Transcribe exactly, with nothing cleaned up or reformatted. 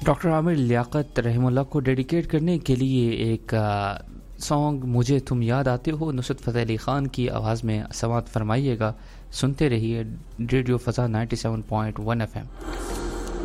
Doctor Aamir Liaquat रहमुल्लाह को dedicate करने के लिए एक सॉन्ग मुझे तुम याद आते हो नुसरत फ़तेह अली ख़ान की आवाज़ में समाअत फरमाइएगा। सुनते रहिए radio फ़ज़ा ninety seven point one F M.